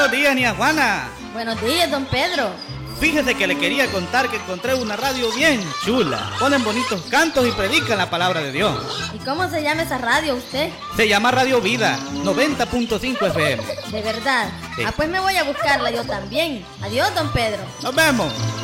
Buenos días, Nia Juana. Buenos días, don Pedro. Fíjese que le quería contar que encontré una radio bien chula. Ponen bonitos cantos y predican la palabra de Dios. ¿Y cómo se llama esa radio usted? Se llama Radio Vida, 90.5 FM. ¿De verdad? Sí. Pues me voy a buscarla yo también. Adiós, don Pedro. Nos vemos.